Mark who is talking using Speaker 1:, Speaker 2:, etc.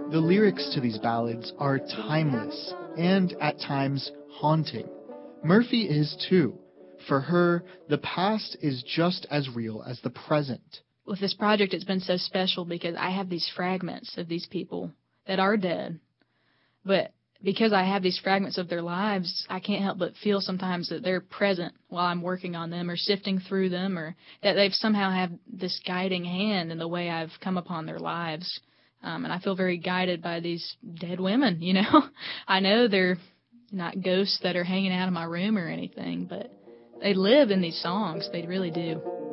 Speaker 1: The lyrics to these ballads are timeless and, at times, haunting. Murphy is too. For her, the past is just as real as the present.
Speaker 2: With this project, it's been so special because I have these fragments of these people that are dead. But because I have these fragments of their lives, I can't help but feel sometimes that they're present while I'm working on them or sifting through them, or that they've somehow had this guiding hand in the way I've come upon their lives. And I feel very guided by these dead women, you know. I know they're not ghosts that are hanging out in my room or anything, but they live in these songs. They really do.